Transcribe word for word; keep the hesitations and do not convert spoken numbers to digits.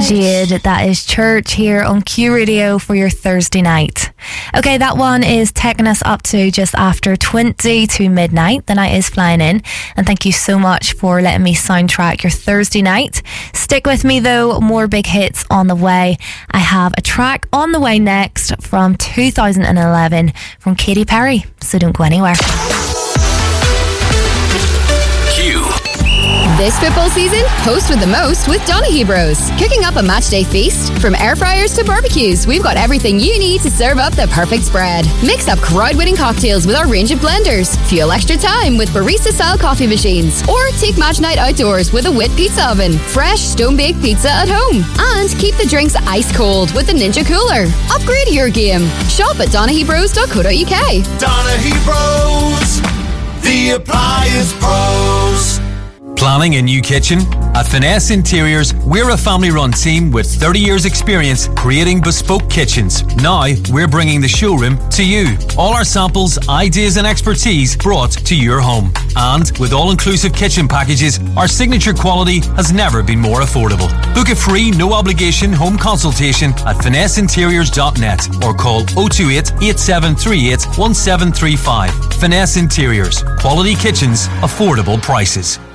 Jade, that is Church here on Q Radio for your Thursday night. Okay, that one is taking us up to just after twenty to midnight. The night is flying in, and thank you so much for letting me soundtrack your Thursday night. Stick with me though, more big hits on the way. I have a track on the way next from two thousand eleven from Katy Perry, so don't go anywhere. This football season, host with the most with Donaghy Bros. Cooking up a matchday feast? From air fryers to barbecues, we've got everything you need to serve up the perfect spread. Mix up crowd-winning cocktails with our range of blenders. Fuel extra time with barista-style coffee machines. Or take match night outdoors with a Wit pizza oven. Fresh, stone-baked pizza at home. And keep the drinks ice cold with the Ninja Cooler. Upgrade your game. Shop at donaghy bros dot co dot uk. Donaghy Bros, the appliance pros. Planning a new kitchen? At Finesse Interiors, we're a family-run team with thirty years experience creating bespoke kitchens. Now, we're bringing the showroom to you. All our samples, ideas and expertise brought to your home. And with all-inclusive kitchen packages, our signature quality has never been more affordable. Book a free, no-obligation home consultation at finesse interiors dot net or call oh two eight, eight seven three eight, one seven three five. Finesse Interiors. Quality kitchens, affordable prices.